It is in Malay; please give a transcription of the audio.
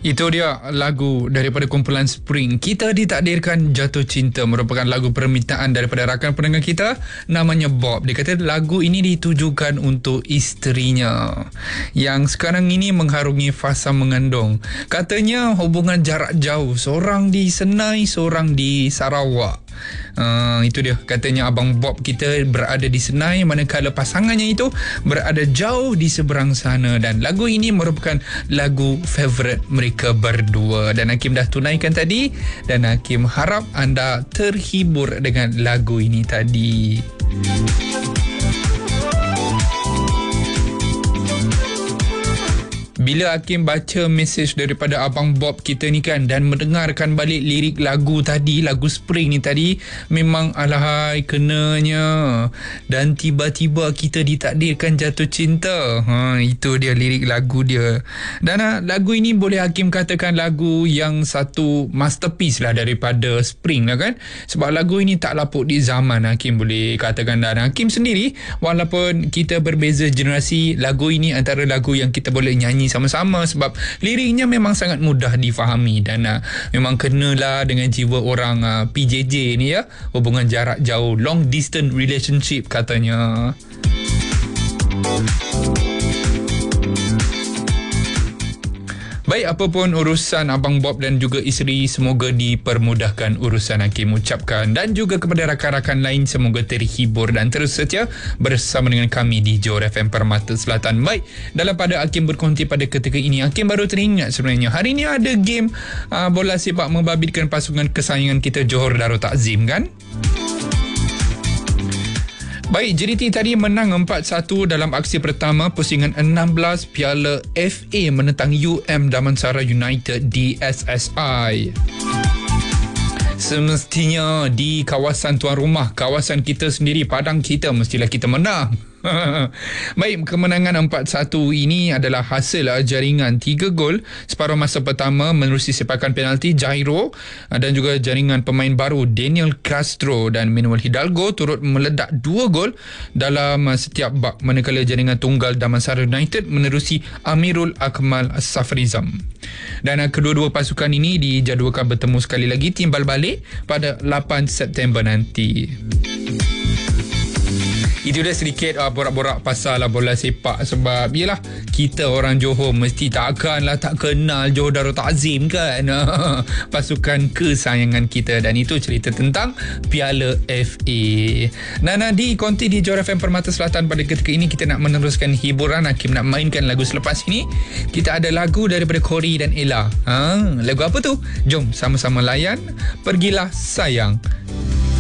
Itu dia lagu daripada kumpulan Spring. Kita ditakdirkan jatuh cinta merupakan lagu permintaan daripada rakan pendengar kita namanya Bob. Dia kata lagu ini ditujukan untuk isterinya yang sekarang ini mengharungi fasa mengandung. Katanya hubungan jarak jauh, seorang di Senai, seorang di Sarawak. Itu dia, katanya Abang Bob kita berada di Senai manakala pasangannya itu berada jauh di seberang sana, dan lagu ini merupakan lagu favourite mereka berdua. Dan Hakim dah tunaikan tadi, dan Hakim harap anda terhibur dengan lagu ini tadi. Bila Hakim baca mesej daripada Abang Bob kita ni kan, dan mendengarkan balik lirik lagu tadi, lagu Spring ni tadi, memang alahai kenanya. Dan tiba-tiba kita ditakdirkan jatuh cinta. Itu dia lirik lagu dia. Dan lagu ini boleh Hakim katakan lagu yang satu masterpiece lah daripada Spring lah kan. Sebab lagu ini tak lapuk di zaman, Hakim boleh katakan. Dan Hakim sendiri, walaupun kita berbeza generasi, lagu ini antara lagu yang kita boleh nyanyi sama-sama sebab liriknya memang sangat mudah difahami, dan memang kenalah dengan jiwa orang PJJ ni ya, hubungan jarak jauh, long distance relationship katanya. Baik, apapun urusan Abang Bob dan juga isteri, semoga dipermudahkan urusan, Hakim ucapkan. Dan juga kepada rakan-rakan lain, semoga terhibur dan terus setia bersama dengan kami di Johor FM Permata Selatan. Baik, dalam pada Hakim berkongsi pada ketika ini, Hakim baru teringat sebenarnya hari ini ada game bola sepak membabitkan pasukan kesayangan kita Johor Darul Takzim kan. Baik, JDT tadi menang 4-1 dalam aksi pertama pusingan 16 Piala FA menentang Damansara United di SSI. Semestinya di kawasan tuan rumah, kawasan kita sendiri, padang kita, mestilah kita menang. Baik, kemenangan 4-1 ini adalah hasil jaringan 3 gol separuh masa pertama menerusi sepakan penalti Jairo, dan juga jaringan pemain baru Daniel Castro dan Manuel Hidalgo turut meledak 2 gol dalam setiap bak, manakala jaringan tunggal Damansara United menerusi Amirul Akmal Safrizam. Dan kedua-dua pasukan ini dijadualkan bertemu sekali lagi timbal balik pada 8 September nanti. Itu dia sedikit borak-borak pasal bola sepak. Sebab yelah, kita orang Johor mesti takkanlah tak kenal Johor Darul Takzim kan. Pasukan kesayangan kita. Dan itu cerita tentang Piala FA. Nana di konti di Johor FM Permata Selatan pada ketika ini, kita nak meneruskan hiburan. Hakim nak mainkan lagu selepas ini. Kita ada lagu daripada Cory dan Ella. Lagu apa tu? Jom sama-sama layan. Pergilah sayang.